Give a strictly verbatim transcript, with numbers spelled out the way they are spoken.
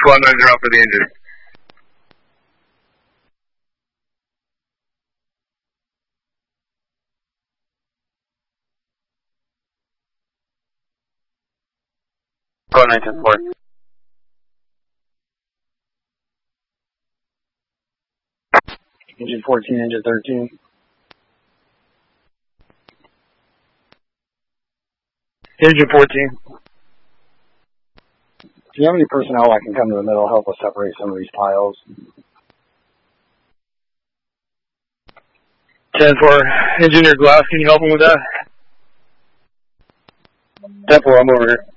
Squad nine zero for the injured. Squad nine ten four. Engine fourteen, engine thirteen. Engine fourteen. Do you have any personnel that can come to the middle, help us separate some of these piles? ten four. Engineer Glass, can you help him with that? ten four, I'm over here.